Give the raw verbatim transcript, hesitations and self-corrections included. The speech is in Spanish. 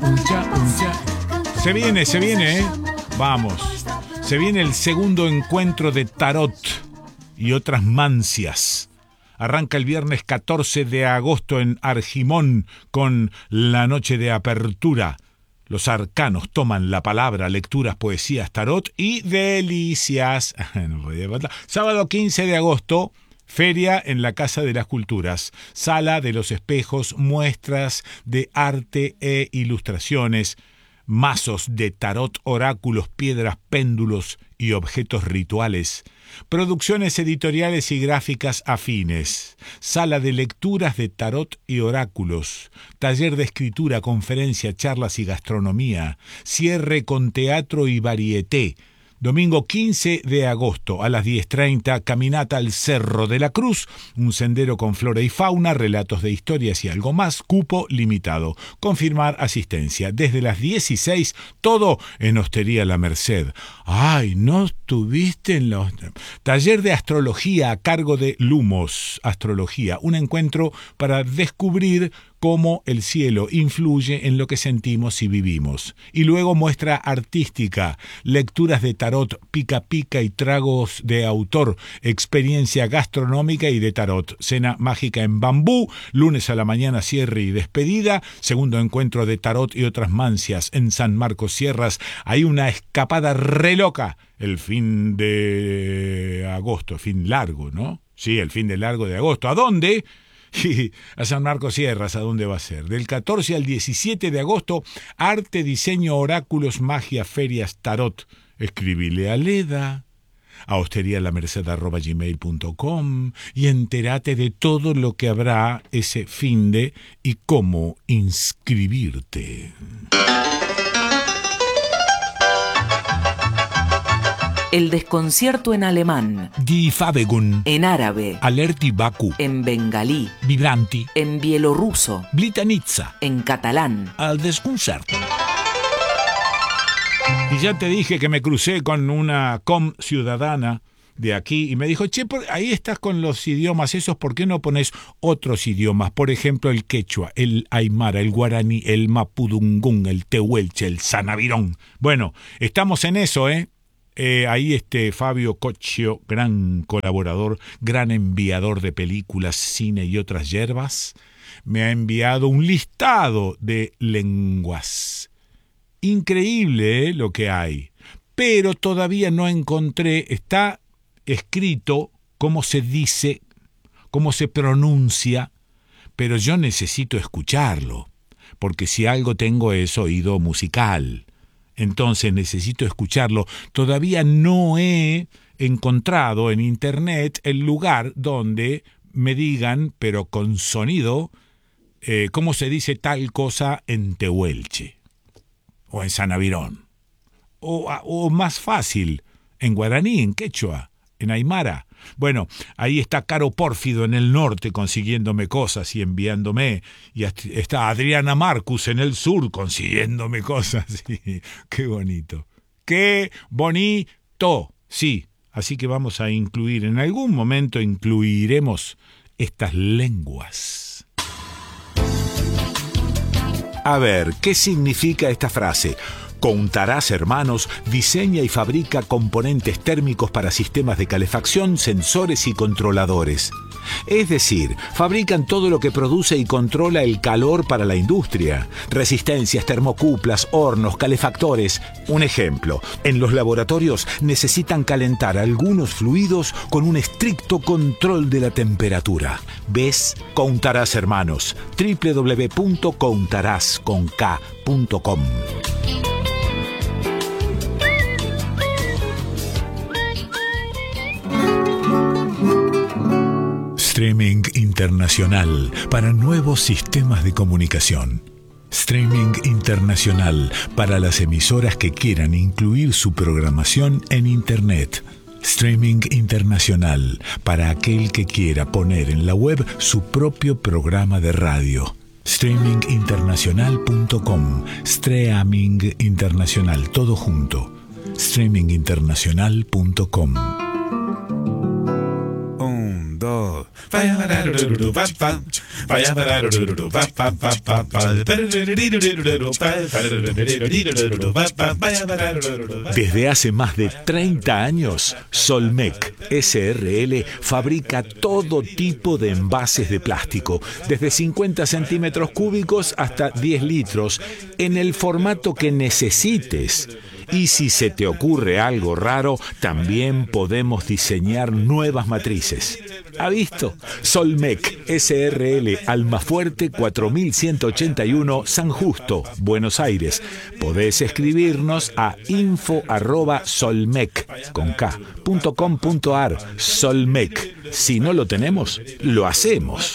Uncha, uncha. Se viene, se viene, ¿eh? Vamos. Se viene el segundo encuentro de tarot y otras mancias. Arranca el viernes catorce de agosto en Argimón con la noche de apertura. Los arcanos toman la palabra, lecturas, poesías, tarot y delicias. No podía faltar. Sábado quince de agosto, feria en la Casa de las Culturas. Sala de los espejos, muestras de arte e ilustraciones. Mazos de tarot, oráculos, piedras, péndulos y objetos rituales. Producciones editoriales y gráficas afines. Sala de lecturas de tarot y oráculos. Taller de escritura, conferencia, charlas y gastronomía. Cierre con teatro y varieté. Domingo quince de agosto a las diez treinta, caminata al Cerro de la Cruz, un sendero con flora y fauna, relatos de historias y algo más, cupo limitado. Confirmar asistencia. Desde las dieciséis, todo en Hostería La Merced. Ay, ¿no estuviste en los... Taller de astrología a cargo de Lumos Astrología, un encuentro para descubrir cómo el cielo influye en lo que sentimos y vivimos. Y luego muestra artística, lecturas de tarot, pica pica y tragos de autor, experiencia gastronómica y de tarot, cena mágica en Bambú, lunes a la mañana cierre y despedida, segundo encuentro de tarot y otras mancias en San Marcos Sierras. Hay una escapada re loca el fin de agosto, fin largo, ¿no? Sí, el fin de largo de agosto. ¿A dónde? Y a San Marcos Sierras, ¿a dónde va a ser? Del catorce al diecisiete de agosto, arte, diseño, oráculos, magia, ferias, tarot. Escribile a Leda, a hosterialamerced arroba gmail punto com y entérate de todo lo que habrá ese finde y cómo inscribirte. El desconcierto en alemán. Die Fabegun. En árabe. Alerti Baku. En bengalí. Vibranti. En bielorruso. Blitanitza. En catalán. Al desconcierto. Y ya te dije que me crucé con una com ciudadana de aquí y me dijo, che, ahí estás con los idiomas esos, ¿por qué no pones otros idiomas? Por ejemplo, el quechua, el aymara, el guaraní, el mapudungún, el tehuelche, el sanavirón. Bueno, estamos en eso, ¿eh? Eh, ahí este Fabio Cocchio, gran colaborador, gran enviador de películas, cine y otras yerbas, me ha enviado un listado de lenguas. Increíble, ¿eh?, lo que hay. Pero todavía no encontré, está escrito cómo se dice, cómo se pronuncia, pero yo necesito escucharlo, porque si algo tengo es oído musical. Entonces necesito escucharlo. Todavía no he encontrado en internet el lugar donde me digan, pero con sonido, eh, cómo se dice tal cosa en tehuelche o en sanavirón. O, o más fácil, en guaraní, en quechua, en aymara. Bueno, ahí está Caro Pórfido en el norte consiguiéndome cosas y enviándome. Y está Adriana Marcus en el sur consiguiéndome cosas. Sí, qué bonito. Qué bonito. Sí, así que vamos a incluir, en algún momento incluiremos estas lenguas. A ver, ¿qué significa esta frase? Countarás Hermanos diseña y fabrica componentes térmicos para sistemas de calefacción, sensores y controladores. Es decir, fabrican todo lo que produce y controla el calor para la industria. Resistencias, termocuplas, hornos, calefactores. Un ejemplo, en los laboratorios necesitan calentar algunos fluidos con un estricto control de la temperatura. ¿Ves? Countarás Hermanos. doble u doble u doble u punto countarás punto com. Streaming internacional para nuevos sistemas de comunicación. Streaming internacional para las emisoras que quieran incluir su programación en Internet. Streaming internacional para aquel que quiera poner en la web su propio programa de radio. streaming internacional punto com. Streaming internacional, todo junto. streaming internacional punto com. Un, dos. Desde hace más de treinta años, Solmec S R L fabrica todo tipo de envases de plástico, desde cincuenta centímetros cúbicos hasta diez litros, en el formato que necesites. Y si se te ocurre algo raro, también podemos diseñar nuevas matrices. ¿Ha visto? Solmec S R L, Almafuerte cuatro mil ciento ochenta y uno, San Justo, Buenos Aires. Podés escribirnos a info arroba solmec con K, punto com punto ar. Solmec. Si no lo tenemos, lo hacemos.